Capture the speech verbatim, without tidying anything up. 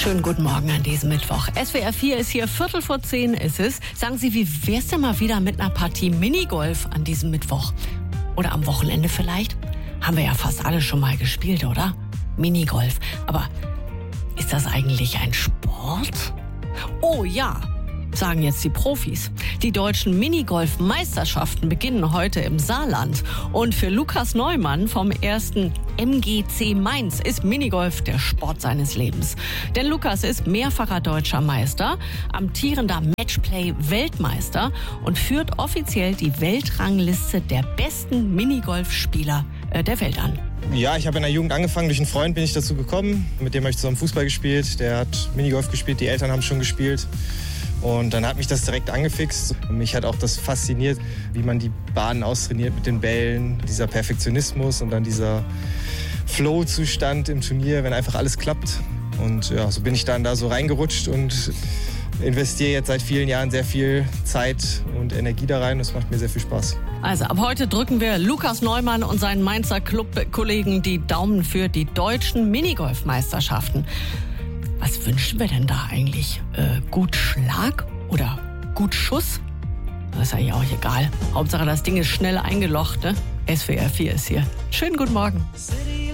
Schönen guten Morgen an diesem Mittwoch. S W R vier ist hier, Viertel vor zehn ist es. Sagen Sie, wie wär's denn mal wieder mit einer Partie Minigolf an diesem Mittwoch? Oder am Wochenende vielleicht? Haben wir ja fast alle schon mal gespielt, oder? Minigolf. Aber ist das eigentlich ein Sport? Oh ja, sagen jetzt die Profis. Die deutschen Minigolf-Meisterschaften beginnen heute im Saarland. Und für Lukas Neumann vom ersten M G C Mainz ist Minigolf der Sport seines Lebens. Denn Lukas ist mehrfacher deutscher Meister, amtierender Matchplay-Weltmeister und führt offiziell die Weltrangliste der besten Minigolfspieler äh, der Welt an. Ja, ich habe in der Jugend angefangen. Durch einen Freund bin ich dazu gekommen. Mit dem habe ich zusammen Fußball gespielt. Der hat Minigolf gespielt, die Eltern haben schon gespielt. Und dann hat mich das direkt angefixt. Und mich hat auch das fasziniert, wie man die Bahnen austrainiert mit den Bällen. Dieser Perfektionismus und dann dieser Flow-Zustand im Turnier, wenn einfach alles klappt. Und ja, so bin ich dann da so reingerutscht und investiere jetzt seit vielen Jahren sehr viel Zeit und Energie da rein. Das macht mir sehr viel Spaß. Also ab heute drücken wir Lukas Neumann und seinen Mainzer Clubkollegen die Daumen für die deutschen Minigolfmeisterschaften. Was wünschen wir denn da eigentlich? Äh, gut Schlag oder gut Schuss? Das ist eigentlich auch egal. Hauptsache das Ding ist schnell eingelocht, ne? S W R vier ist hier. Schönen guten Morgen.